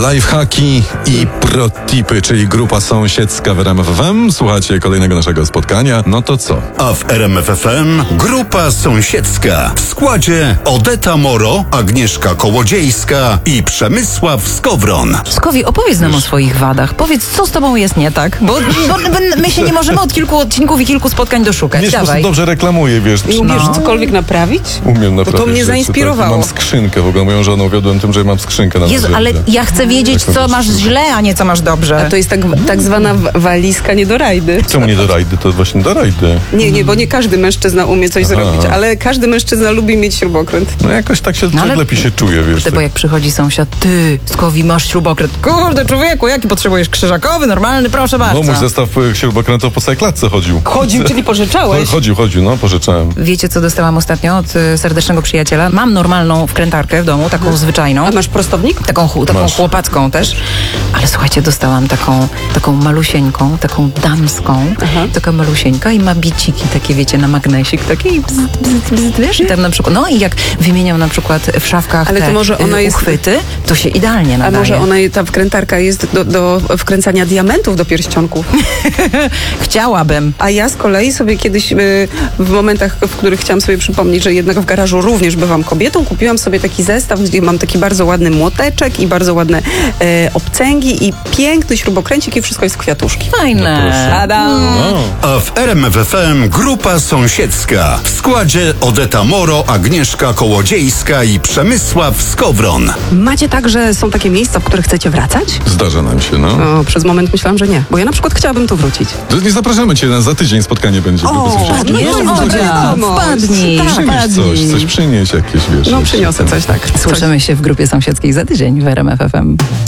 Lifehacki i protipy, czyli grupa sąsiedzka w RMF FM. Słuchacie kolejnego naszego spotkania. No to co? A w RMF FM grupa sąsiedzka w składzie Odeta Moro, Agnieszka Kołodziejska i Przemysław Skowron. Skowi, opowiedz nam o swoich wadach. Powiedz, co z tobą jest nie tak? Bo my się nie możemy od kilku odcinków i kilku spotkań doszukać. Nie, po prostu Dawaj. dobrze reklamuję, wiesz. I umiesz cokolwiek naprawić? Umiem naprawdę. To mnie rzeczy, zainspirowało. Tak. Mam skrzynkę, w ogóle moją żonę uwiodłem tym, że mam skrzynkę na Jezu, ale narzędzia. ja chcę wiedzieć, co masz źle, a nie co masz dobrze. A to jest tak zwana walizka nie do rajdy. Czemu nie do rajdy? To właśnie do rajdy. Nie, bo nie każdy mężczyzna umie coś zrobić, ale każdy mężczyzna lubi mieć śrubokręt. No jakoś tak się ale- lepiej się czuje, wiesz. Bo jak przychodzi sąsiad, ty, Skowi, masz śrubokręt. Kurde, człowieku, jaki potrzebujesz? Krzyżakowy, normalny, proszę bardzo. No mój zestaw śrubokrętów po całej klatce chodził. Chodził, czyli pożyczałeś. Chodził, no pożyczałem. Wiecie, co dostałam ostatnio od serdecznego przyjaciela? Mam normalną wkrętarkę w domu, taką zwyczajną. A masz prostownik? Taką Masz. chłopacką też. Ale słuchajcie, dostałam taką malusieńką, taką damską. Taka malusieńka i ma biciki takie, wiecie, na magnesik. Takie i bzz, wiesz? I tam na przykład, no i jak wymieniam na przykład w szafkach Ale to te może ona jest- uchwyty, to się idealnie A nadaje. może ta wkrętarka jest do wkręcania diamentów do pierścionków? Chciałabym. A ja z kolei sobie kiedyś w momentach, w których chciałam sobie przypomnieć, że jednak w garażu również bywam kobietą, kupiłam sobie taki zestaw, gdzie mam taki bardzo ładny młoteczek i bardzo ładne obcęgi i piękny śrubokręcik i wszystko jest z kwiatuszki. Fajne. Adam! A w RMF FM grupa sąsiedzka w składzie Odeta Moro, Agnieszka Kołodziejska i Przemysław Skowron. Macie tak, że są takie miejsca, w które chcecie wracać? Zdarza nam się, no. O, przez moment myślałam, że nie, bo ja na przykład chciałabym tu wrócić. To nie zapraszamy cię, za tydzień spotkanie będzie. wpadniesz, Odzia, wpadnij. Przynieś coś przynieś jakieś, wiesz. No przyniosę coś, tak. Słyszymy się w grupie sąsiedzkiej za tydzień w RMF FM.